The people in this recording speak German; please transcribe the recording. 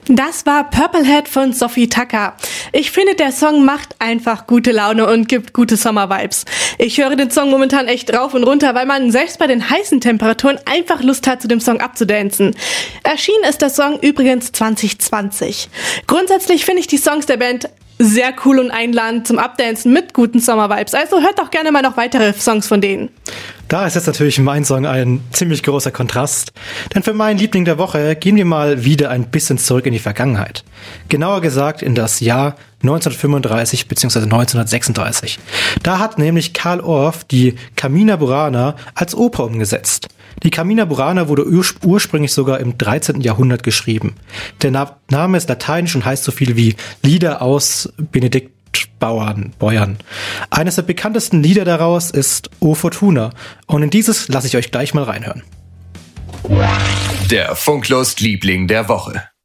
Das war Purplehead von Sophie Tucker. Ich finde, der Song macht einfach gute Laune und gibt gute Sommer-Vibes. Ich höre den Song momentan echt rauf und runter, weil man selbst bei den heißen Temperaturen einfach Lust hat, zu dem Song abzudancen. Erschienen ist der Song übrigens 2020. Grundsätzlich finde ich die Songs der Band sehr cool und einladend zum Abdancen mit guten Sommer-Vibes. Also hört doch gerne mal noch weitere Songs von denen. Da ist jetzt natürlich mein Song ein ziemlich großer Kontrast. Denn für meinen Liebling der Woche gehen wir mal wieder ein bisschen zurück in die Vergangenheit. Genauer gesagt in das Jahr 1935 bzw. 1936. Da hat nämlich Carl Orff die Carmina Burana als Oper umgesetzt. Die Carmina Burana wurde ursprünglich sogar im 13. Jahrhundert geschrieben. Der Name ist lateinisch und heißt so viel wie Lieder aus Benedikt Beuern. Eines der bekanntesten Lieder daraus ist O Fortuna. Und in dieses lasse ich euch gleich mal reinhören. Der Funklost Liebling der Woche.